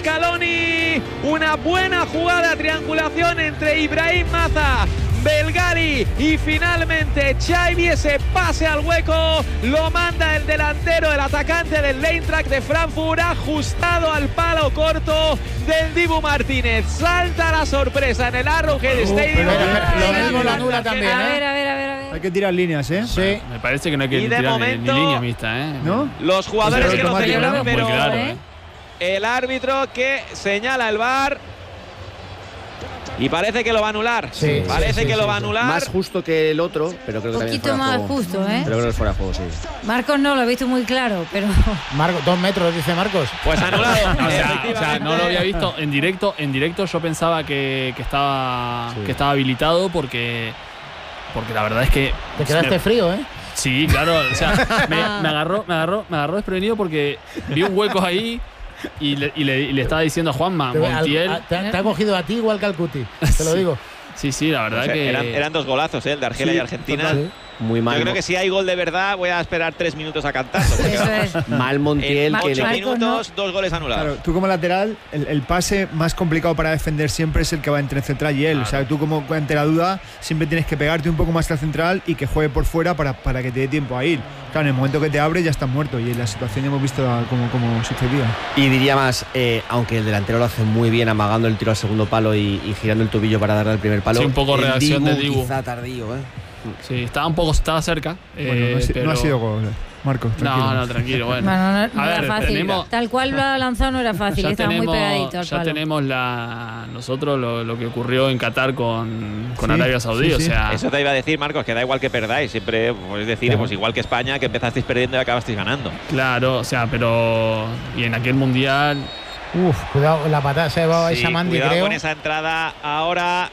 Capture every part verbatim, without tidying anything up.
Scaloni. Una buena jugada, triangulación entre Ibrahim Maza, Belgali y finalmente Xavi. Ese pase al hueco lo manda el delantero, el atacante del Eintracht de Frankfurt, ajustado al palo corto del Dibu Martínez. Salta la sorpresa en el Arrowhead Stadium. Lo mismo la nula también, A ver, ¿eh? a ver, a ver, a ver. Hay que tirar líneas, ¿eh? Sí. Me parece que no hay que Y de tirar momento, ni, ni línea mixta, ¿eh? ¿No? Los jugadores Pues que lo automático, celebran, ¿no? pero Muy claro, ¿eh? el árbitro que señala el V A R y parece que lo va a anular. Sí, parece sí, sí, que sí, lo va a sí. anular. Más justo que el otro, pero creo que Un también poquito fuera más juego. justo, ¿eh? Pero creo que es fuera de juego, sí. Marcos no lo he visto muy claro, pero Marco, dos metros, dice Marcos. Pues anulado. O sea, o sea, no lo había Efectivamente. visto en directo. En directo yo pensaba que, que estaba Sí. que estaba habilitado porque porque la verdad es que Te quedaste me- frío, ¿eh? sí, claro, o sea, me, me agarró me agarró me agarró desprevenido porque vi un hueco ahí y le, y le, y le estaba diciendo a Juanma Te, al- Montiel. a- te ha- te ha cogido a ti igual que al Cuti. Te lo Sí. digo. Sí, sí, la verdad O sea, que eran, eran dos golazos, ¿eh? El de Argelia Sí, y Argentina. total. Muy mal. Yo creo que si hay gol de verdad voy a esperar tres minutos a cantarlo. porque eso vamos, es. Mal Montiel, en que ocho le- Marcos, minutos, dos goles anulados. Claro, tú como lateral, el, el pase más complicado para defender siempre es el que va entre el central y él. Claro. O sea, tú como ante la duda siempre tienes que pegarte un poco más al central y que juegue por fuera para, para que te dé tiempo a ir. Claro, en el momento que te abre ya estás muerto y en la situación ya hemos visto cómo, cómo sucedía. Y diría más, eh, aunque el delantero lo hace muy bien, amagando el tiro al segundo palo y, y girando el tobillo para darle al primer palo. Sí, un poco el reacción de Dibu. Quizá tardío, ¿eh. sí, estaba un poco estaba cerca. Bueno, eh, no, ha, si- pero- no ha sido gol, Marcos. Tranquilo. No, no, tranquilo, bueno. Bueno, no, no A era ver, fácil. tenemos- Tal cual lo ha lanzado no era fácil, ya estaba tenemos, muy pegadito al ya palo. tenemos la nosotros lo, lo que ocurrió en Qatar con, con Sí, Arabia Saudí, sí, o sí. sea, Eso te iba a decir, Marcos, que da igual que perdáis. Siempre, pues, es decir, Claro. pues igual que España, que empezasteis perdiendo y acabasteis ganando. claro, o sea, pero y en aquel mundial Uf, cuidado, la patada se ha llevado a Sí, esa Mandy, cuidado creo. con esa entrada ahora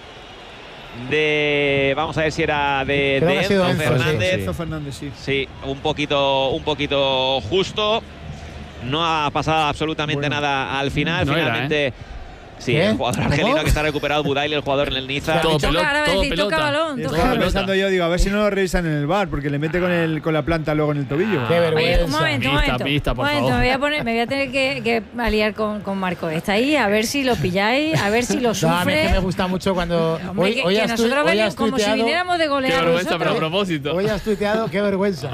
de. Vamos a ver si era de, Creo de que ha sido Enzo Enzo, sí, Fernández. Enzo Fernández, sí. Sí, un poquito, un poquito justo. No ha pasado absolutamente Bueno, nada al final. no era, Finalmente. Sí, ¿Qué? el jugador ¿Cómo? argelino que está recuperado, Budail, el jugador en el Niza. todo Toca, pelota, ahora va a todo decir, toca pelota. balón, toca Estaba pelota. pensando yo, digo, a ver si no lo revisan en el bar, porque le mete con, el, con la planta luego en el tobillo. Qué Oye, vergüenza. un momento, un Pista, momento. pista, por Un momento, favor. me voy a poner, me voy a tener que, que aliar con, con Marco. Está ahí, a ver si lo pilláis, a ver si lo No, a mí es sufre. que me gusta mucho cuando. Hombre, hoy que, hoy que has tu- nosotros hoy venimos has como si tuiteado- viniéramos de qué golear vergüenza, pero a nosotros. propósito. Hoy has tuiteado, qué vergüenza.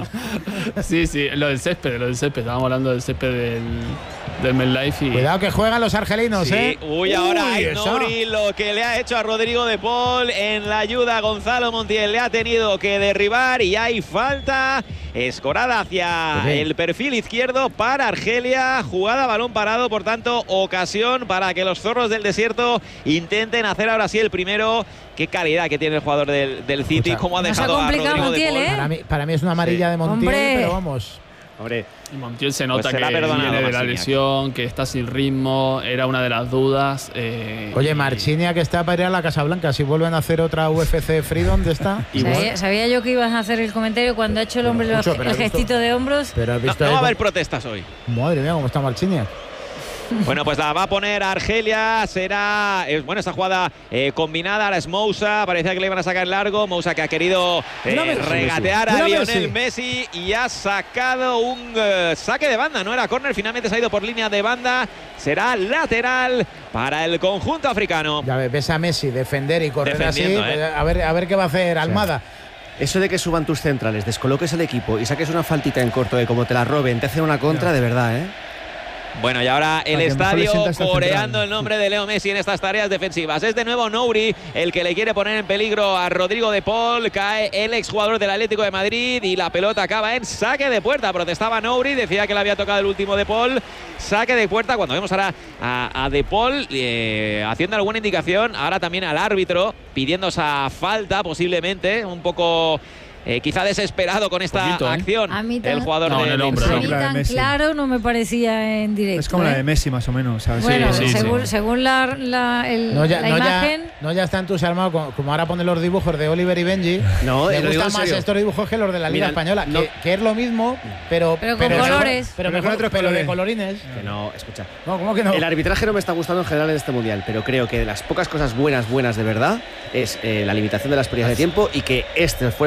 Sí, sí, lo del césped, lo del césped, estábamos hablando del césped del del MetLife y Cuidado que juegan los argelinos, Sí, ¿eh? uy, ahora Uy, hay esa. Nouri, lo que le ha hecho a Rodrigo de Paul en la ayuda. Gonzalo Montiel le ha tenido que derribar y hay falta escorada hacia Sí. el perfil izquierdo para Argelia. Jugada balón parado, por tanto, ocasión para que los zorros del desierto intenten hacer ahora sí el primero. Qué calidad que tiene el jugador del, del City, Escucha, cómo ha nos ha dejado a complicado Rodrigo Montiel, de Paul. ¿eh? Para mí, para mí es una amarilla Sí. de Montiel, Hombre. pero vamos. Hombre, y Montiel se nota Pues se que la ha perdonado, viene de la Marciniak. lesión, que está sin ritmo, era una de las dudas. eh, Oye, y- Marchinia que está para ir a la Casa Blanca. Si vuelven a hacer otra U F C Free, ¿dónde está? Sabía, sabía yo que ibas a hacer el comentario cuando ha hecho el hombre los- Escucho, pero el has visto- gestito de hombros. Pero has no, visto no ahí va a cómo- haber protestas hoy. Madre mía, cómo está Marchinia. Bueno, pues la va a poner Argelia. Será, eh, bueno, esta jugada eh, combinada. Ahora es Moussa. Parecía que le iban a sacar largo. Moussa que ha querido eh, Mira Messi, regatear Messi. a Mira Lionel Messi. y ha sacado un eh, saque de banda. No era córner, finalmente se ha ido por línea de banda. Será lateral para el conjunto africano. Ya ves, ves a Messi defender y correr así. Defendiendo, ¿eh? A ver, a ver qué va a hacer Almada. Eso de que suban tus centrales, descoloques el equipo y saques una faltita en corto de como te la roben, te hacen una contra, de verdad, ¿eh? Bueno, y ahora el Para que mejor le estadio sientas al coreando central. el nombre de Leo Messi en estas tareas defensivas. Es de nuevo Nouri el que le quiere poner en peligro a Rodrigo de Paul. Cae el exjugador del Atlético de Madrid y la pelota acaba en saque de puerta. Protestaba Nouri, decía que le había tocado el último de Paul. Saque de puerta cuando vemos ahora a, a de Paul eh, haciendo alguna indicación. Ahora también al árbitro pidiendo esa falta posiblemente. Un poco... Eh, quizá desesperado con esta Poquito, ¿eh? acción. A mí el tan- jugador No, de en el hombro, A no. mí La de tan Messi. claro no me parecía en directo. Es como la ¿eh? de Messi, más o menos. ¿sabes? Bueno, Sí, sí, según, sí. según la, la, el- No ya, la no, ya, imagen. no ya está entusiasmado con- como ahora pone los dibujos de Oliver y Benji. No, me eh, lo digo gustan en más serio. estos dibujos que los de la Liga Mira, Española, no- que, que es lo mismo, pero, Pero con colores. Pero, Pero mejor, con otros pero de colores. colorines. Que no, escucha. No, ¿cómo que no? El arbitraje no me está gustando en general en este mundial, pero creo que de las pocas cosas buenas, buenas de verdad, es eh, la limitación de las pérdidas de tiempo y que este fuera de juego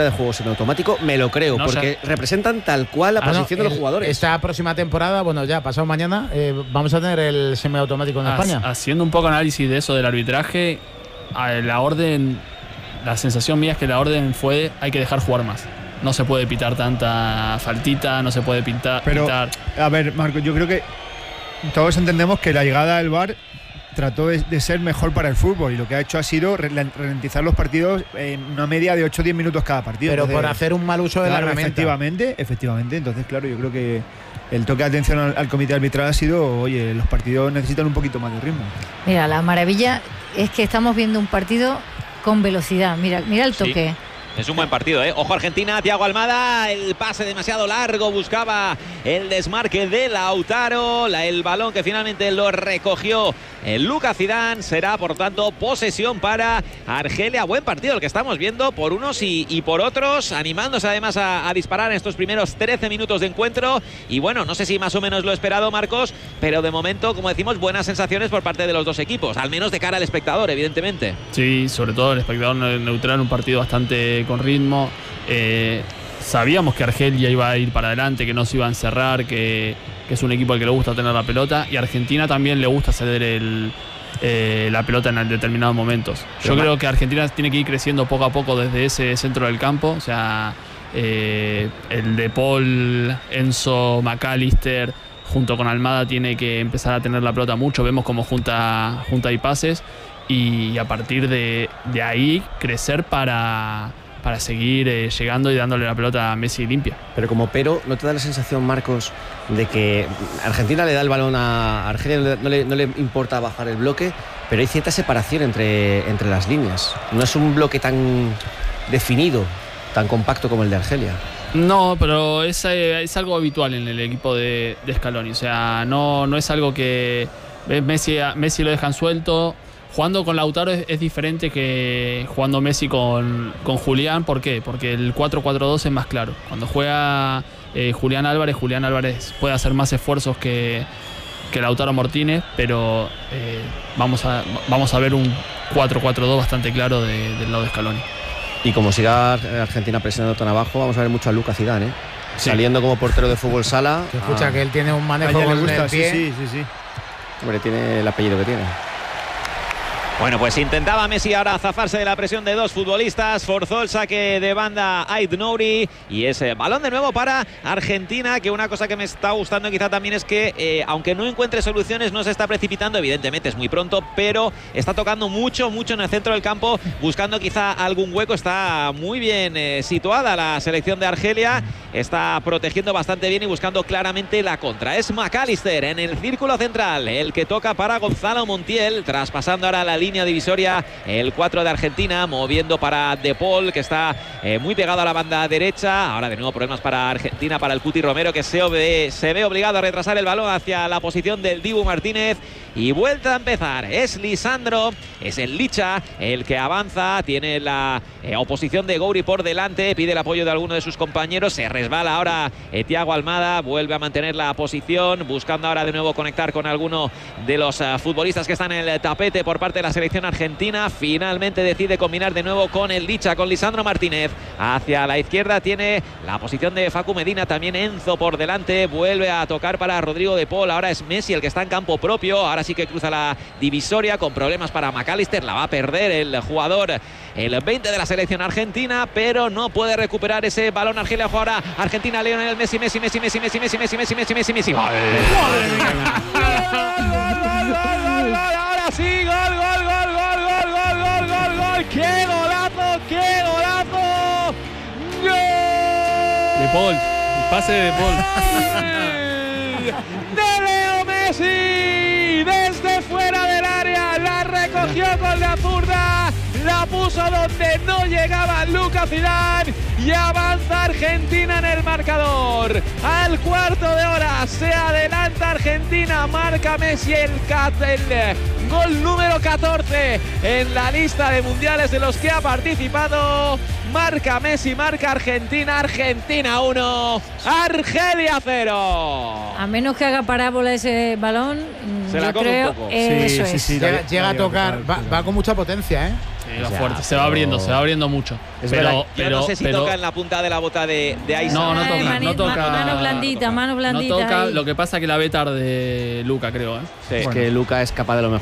semiautomático, me lo creo, No, porque ya- representan tal cual la Ah, no, posición de los el- jugadores. Esta próxima temporada, bueno, ya pasado mañana, eh, vamos a tener el semiautomático en Ha- España. Haciendo un poco análisis de eso del arbitraje, a la orden, la sensación mía es que la orden fue hay que dejar jugar más. No se puede pitar tanta faltita, no se puede pintar, Pero, pitar. a ver, Marco, yo creo que todos entendemos que la llegada del V A R trató de, de ser mejor para el fútbol y lo que ha hecho ha sido rel- ralentizar los partidos en una media de ocho o diez minutos cada partido. Pero Entonces, por hacer un mal uso de la claro, herramienta. efectivamente, efectivamente. Entonces, claro, yo creo que el toque de atención al, al comité arbitral ha sido, oye, los partidos necesitan un poquito más de ritmo. Mira, la maravilla es que estamos viendo un partido con velocidad. Mira, mira el Sí. toque. Es un buen partido, ¿eh? Ojo Argentina, Thiago Almada, el pase demasiado largo, buscaba el desmarque de Lautaro, la, el balón que finalmente lo recogió el Lucas Zidane, será por tanto posesión para Argelia. Buen partido el que estamos viendo por unos y, y por otros, animándose además a, a disparar en estos primeros trece minutos de encuentro. Y bueno, no sé si más o menos lo esperado, Marcos, pero de momento, como decimos, buenas sensaciones por parte de los dos equipos, al menos de cara al espectador, evidentemente. Sí, sobre todo el espectador neutral, un partido bastante con ritmo. Eh, sabíamos que Argelia iba a ir para adelante, que no se iba a encerrar, que, que es un equipo al que le gusta tener la pelota, y a Argentina también le gusta ceder el, eh, la pelota en determinados momentos. Yo creo que Argentina tiene que ir creciendo poco a poco desde ese centro del campo, o sea, eh, el de Paul, Enzo, McAllister, junto con Almada tiene que empezar a tener la pelota mucho, vemos cómo junta, junta y pases, y a partir de, de ahí crecer para, para seguir eh, llegando y dándole la pelota a Messi limpia. Pero como pero, ¿no te da la sensación, Marcos, de que Argentina le da el balón a Argelia, no le, no le, no le importa bajar el bloque, pero hay cierta separación entre, entre las líneas? No es un bloque tan definido, tan compacto como el de Argelia. No, pero es, eh, es algo habitual en el equipo de, de Scaloni. O sea, no, no es algo que ves, Messi, Messi lo dejan suelto. Jugando con Lautaro es, es diferente que jugando Messi con, con Julián. ¿Por qué? Porque el cuatro cuatro dos es más claro. Cuando juega eh, Julián Álvarez, Julián Álvarez puede hacer más esfuerzos que, que Lautaro Martínez, pero eh, vamos, a, vamos a ver un cuatro cuatro dos bastante claro de, del lado de Scaloni. Y como siga Argentina presionando tan abajo, vamos a ver mucho a Lucas Zidane, ¿eh? Sí. Saliendo como portero de fútbol sala. Que escucha ah, que él tiene un A manejo ella le con gusta, el sí, pie. sí, sí, sí. Hombre, tiene el apellido que tiene. Bueno, pues intentaba Messi ahora zafarse de la presión de dos futbolistas, forzó el saque de banda Ait Nouri y ese balón de nuevo para Argentina, que una cosa que me está gustando quizá también es que eh, aunque no encuentre soluciones no se está precipitando, evidentemente es muy pronto, pero está tocando mucho, mucho en el centro del campo, buscando quizá algún hueco. Está muy bien eh, situada la selección de Argelia, está protegiendo bastante bien y buscando claramente la contra. Es McAllister en el círculo central, el que toca para Gonzalo Montiel, traspasando ahora la línea divisoria, el cuatro de Argentina, moviendo para De Paul, que está eh, muy pegado a la banda derecha. Ahora de nuevo problemas para Argentina, para el Cuti Romero, que se, obede, se ve obligado a retrasar el balón hacia la posición del Dibu Martínez. Y vuelta a empezar, es Lisandro, es el Licha el que avanza, tiene la eh, oposición de Gouri por delante, pide el apoyo de alguno de sus compañeros, se resbala ahora eh, Thiago Almada, vuelve a mantener la posición, buscando ahora de nuevo conectar con alguno de los uh, futbolistas que están en el tapete por parte de la selección argentina. Finalmente decide combinar de nuevo con el Licha, con Lisandro Martínez. Hacia la izquierda tiene la posición de Facu Medina, también Enzo por delante, vuelve a tocar para Rodrigo de Paul, ahora es Messi el que está en campo propio, ahora sí que cruza la divisoria con problemas para McAllister, la va a perder el jugador, el veinte de la selección argentina, pero no puede recuperar ese balón. Argelia juega ahora, Argentina, Lionel Messi, Messi, Messi, Messi, Messi, Messi, Messi, Messi, Messi, Messi, Messi. ¡Gol! Ahora sí, gol, gol, gol, gol, gol, gol, gol, gol, gol. ¡Qué golazo, qué golazo! ¡Gol! De Paul, el pase de De Paul. ¡De Leo Messi! Desde fuera del área, la recogió con la zurda, la puso donde no llegaba Lucas Zidane y avanza Argentina en el marcador. Al cuarto de hora se adelanta Argentina, marca Messi el, el gol número catorce en la lista de mundiales de los que ha participado. Marca Messi, marca Argentina, Argentina uno, Argelia cero. A menos que haga parábola ese balón, Se la yo come creo un poco. eso Sí, es. sí, sí. Llega, la- llega a la- tocar, la- va, va con mucha potencia, ¿eh? Sí, va Ya, fuerte, se va pero- abriendo, se va abriendo mucho. Es pero, verdad. Yo pero, no sé si pero- toca en la punta de la bota de, de Aiza. No, no Ay, toca, mani- no toca. ma- Mano blandita, mano blandita. no toca, ahí. lo que pasa es que la ve tarde Luca, creo, ¿eh? Sí. Es que Luca es capaz de lo mejor.